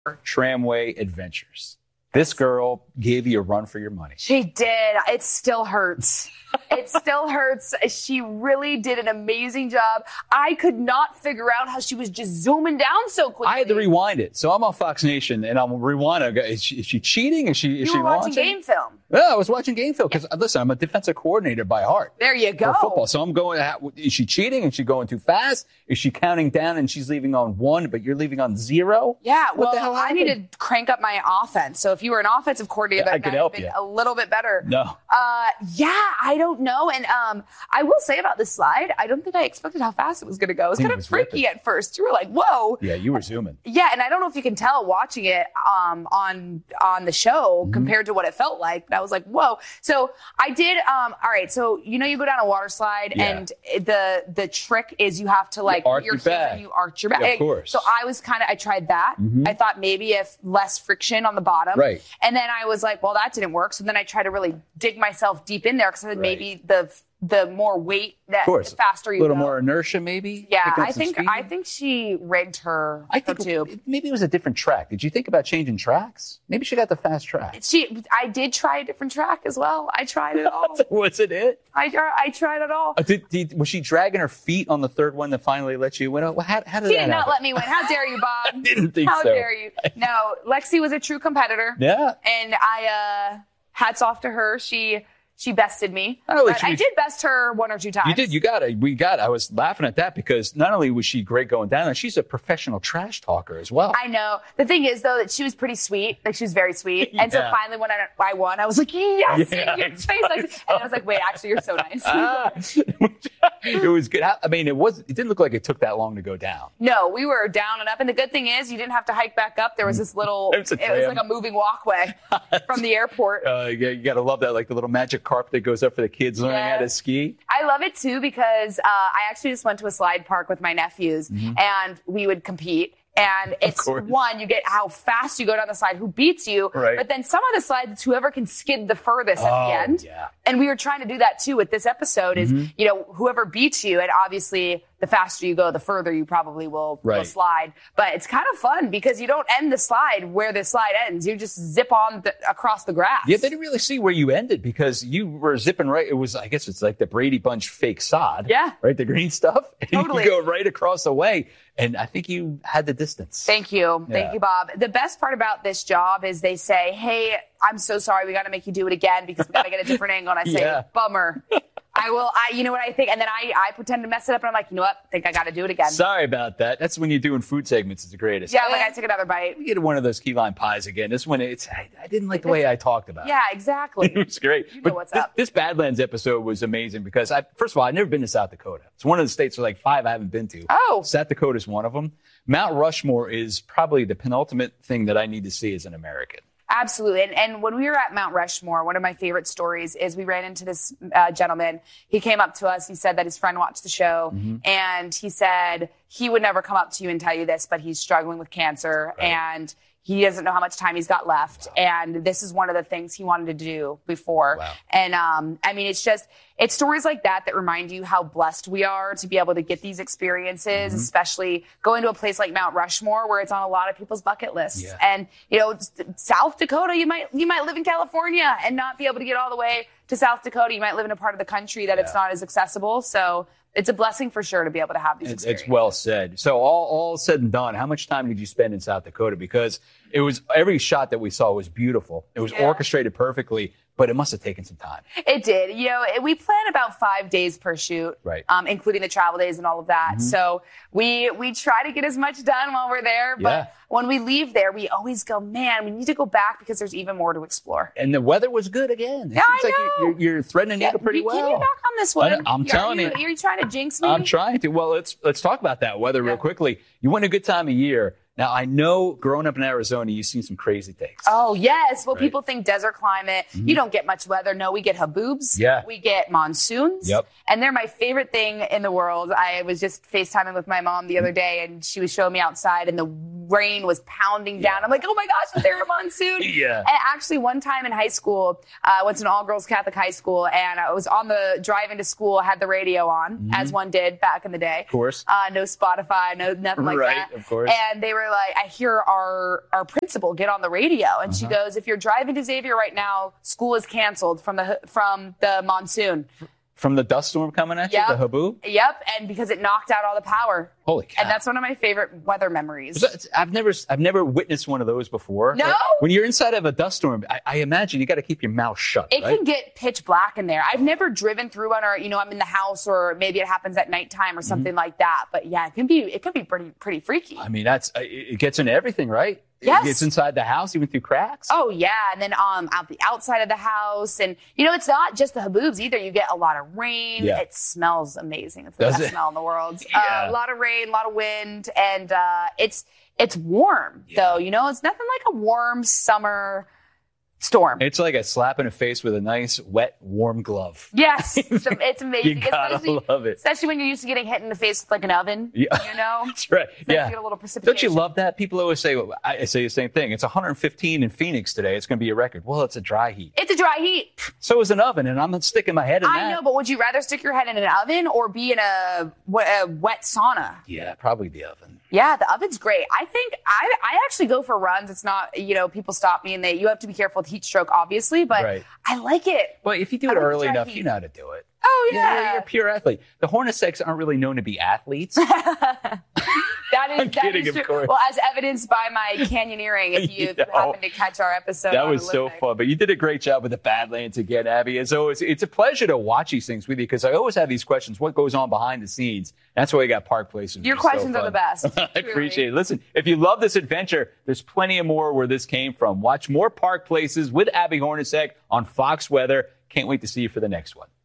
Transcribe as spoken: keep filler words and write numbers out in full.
Tramway Adventures. This girl gave you a run for your money. She did. It still hurts. It still hurts. She really did an amazing job. I could not figure out how she was just zooming down so quickly. I had to rewind it. So I'm on Fox Nation, and I'm rewinding. Is she, is she cheating? Is she? Is you she were watching launching? game film. No, I was watching game film because, listen, I'm a defensive coordinator by heart. There you go. For football. So I'm going, is she cheating? Is she going too fast? Is she counting down and she's leaving on one, but you're leaving on zero? Yeah, what well, the hell I need to crank up my offense. So if you were an offensive coordinator, Yeah, I that could might help have been you. a little bit better. No. Uh, yeah, I don't know. And um, I will say about this slide, I don't think I expected how fast it was going to go. It was It kind of was freaky ripping. at first. You were like, whoa. Yeah, you were zooming. Yeah, and I don't know if you can tell watching it um, on on the show Mm-hmm. compared to what it felt like. But I was like, whoa. So I did. Um, all right. So you know, you go down a water slide, Yeah. and the the trick is you have to like You arch your your heels back. and you arch your back. Yeah, of course. So I was kind of I tried that. I thought maybe if less friction on the bottom. Right. And then I was like, well, that didn't work. So then I tried to really dig myself deep in there because Right. maybe the the more weight that Of course. the faster you A little go. more inertia, maybe? Yeah, Pick up I some think speed? I think she rigged her, I her think tube. it- maybe it was a different track. Did you think about changing tracks? Maybe she got the fast track. She, I did try a different track as well. I tried it all. Was it it? I, I tried it all. Uh, did, did, was she dragging her feet on the third one that finally let you win? Well, how, how did She that did not happen? let me win. How dare you, Bob? I didn't think How so. dare you? No, Lexi was a true competitor. Yeah. And I, uh, hats off to her. She, she bested me. I don't think But she I was- did best her one or two times. You did. You got it. We got it. I was laughing at that because not only was she great going down, she's a professional trash talker as well. I know. The thing is, though, that she was pretty sweet. Like, she was very sweet. And so Yeah. finally, when I, I won, I was like, yes, Yeah. your face. Lexi. And I was like, wait, actually, you're so nice. Ah, it was good. I mean, it was. It didn't look like it took that long to go down. No, we were down and up. And the good thing is you didn't have to hike back up. There was this little, It was a it was tram. like a moving walkway from the airport. Uh, you, you got to love that, like the little magic carpet that goes up for the kids learning Yeah. how to ski. I love it too because uh, I actually just went to a slide park with my nephews and we would compete. And it's course. one, you get how fast you go down the slide, who beats you. Right. But then some of the slides, it's whoever can skid the furthest at Oh, the end. yeah. And we were trying to do that too with this episode is, you know, whoever beats you, and obviously the faster you go, the further you probably will, will Right. slide. But it's kind of fun because you don't end the slide where the slide ends. You just zip on the, across the grass. Yeah, they didn't really see where you ended because you were zipping right. It was, I guess it's like the Brady Bunch fake sod. Yeah. Right? The green stuff. And Totally. you go right across the way. And I think you had the distance. Thank you. Yeah. Thank you, Bob. The best part about this job is they say, hey, I'm so sorry. We got to make you do it again because we got to get a different angle. And I say, Yeah. bummer. I will, I, you know what I think? And then I, I pretend to mess it up and I'm like, you know what? I think I got to do it again. Sorry about that. That's when you're doing food segments. It's the greatest. yeah, like Eh, I took another bite. we get one of those key lime pies again. This one, it's I, I didn't like the way I talked about it. Yeah, exactly. It was great. You know but what's this, up. this Badlands episode was amazing because I, first of all, I've never been to South Dakota. It's one of the states, or like five I haven't been to. Oh. South Dakota is one of them. Mount Rushmore is probably the penultimate thing that I need to see as an American. Absolutely. And, and when we were at Mount Rushmore, one of my favorite stories is we ran into this uh, gentleman. He came up to us. He said that his friend watched the show and he said he would never come up to you and tell you this, but he's struggling with cancer and he doesn't know how much time he's got left. And this is one of the things he wanted to do before. Wow. And, um, I mean, it's just, it's stories like that that remind you how blessed we are to be able to get these experiences, especially going to a place like Mount Rushmore where it's on a lot of people's bucket lists. Yeah. And, you know, s- South Dakota, you might, you might live in California and not be able to get all the way to South Dakota. You might live in a part of the country that it's Yeah. not as accessible. So it's a blessing for sure to be able to have these It's, experiences. it's well said. So all, all said and done, how much time did you spend in South Dakota? Because it was, every shot that we saw was beautiful. It was Yeah. orchestrated perfectly, but it must have taken some time. It did. You know, it- we plan about five days per shoot, Right. um, including the travel days and all of that. So we we try to get as much done while we're there. But Yeah. when we leave there, we always go, man, we need to go back because there's even more to explore. And the weather was good again. It Yeah, I seems like know. you're, you're, you're threading the needle pretty You- well. Can you knock on this I one? know, I'm Are telling you. Are you trying to jinx me? I'm trying to. Well, let's let's talk about that weather real Yeah. quickly. You went a good time of year. Now, I know growing up in Arizona, you've seen some crazy things. Oh, yes. Well, Right. Mm-hmm. people think desert climate. You don't get much weather. No, we get haboobs. Yeah. We get monsoons. Yep. And they're my favorite thing in the world. I was just FaceTiming with my mom the other day, and she was showing me outside, and the rain was pounding down. Yeah. I'm like, oh my gosh, is there a monsoon? Yeah. And actually, one time in high school, uh, I went to an all-girls Catholic high school, and I was on the drive into school, had the radio on, mm-hmm. as one did back in the day. Of course. Uh, no Spotify, no nothing like right, that. Right, of course. And they were like, I hear our, our principal get on the radio, and uh-huh. she goes, if you're driving to Xavier right now, school is canceled from the from the monsoon. From the dust storm coming at you, yep. the haboob? Yep, and because it knocked out all the power. Holy cow. And that's one of my favorite weather memories. I've never I've never witnessed one of those before. No? When you're inside of a dust storm, I, I imagine you got to keep your mouth shut, It right? can get pitch black in there. I've never driven through one, or, you know, I'm in the house, or maybe it happens at nighttime or something mm-hmm. like that. But yeah, it can be, it can be pretty, pretty freaky. I mean, that's, it gets into everything, right? Yes. It gets inside the house, even through cracks. Oh, yeah. And then um, out the outside of the house. And, you know, it's not just the haboobs either. You get a lot of rain. Yeah. It smells amazing. It's the Does best it? smell in the world. Yeah. Uh, a lot of rain, a lot of wind. And uh, it's it's warm, yeah. though. You know, it's nothing like a warm summer storm. It's like a slap in the face with a nice, wet, warm glove. Yes. It's, it's amazing. You gotta especially, love it. Especially when you're used to getting hit in the face with like an oven. Yeah. You know? That's right. So yeah. you get a little precipitation. Don't you love that? People always say, well, I say the same thing. It's one hundred fifteen in Phoenix today. It's going to be a record. Well, it's a dry heat. It's a dry heat. So is an oven, and I'm not sticking my head in I that. know, but would you rather stick your head in an oven or be in a, a wet sauna? Yeah, probably the oven. Yeah, the oven's great. I think I I actually go for runs. It's not, you know, people stop me and they, you have to be careful with heat stroke, obviously, but right. I like it. Well, if you do I it like early dry enough, heat. you know how to do it. Oh, Yeah, yeah. you're, you're a pure athlete. The Hornaceks aren't really known to be athletes. That is, I'm that kidding, is of true. course. Well, as evidenced by my canyoneering, if you You know, happen to catch our episode. That on was so Olympic. fun. But you did a great job with the Badlands again, Abby. As always, it's a pleasure to watch these things with you because I always have these questions. What goes on behind the scenes? That's why we got Park Place. Your questions so are the best. I appreciate it. Listen, if you love this adventure, there's plenty of more where this came from. Watch more Park Places with Abby Hornacek on Fox Weather. Can't wait to see you for the next one.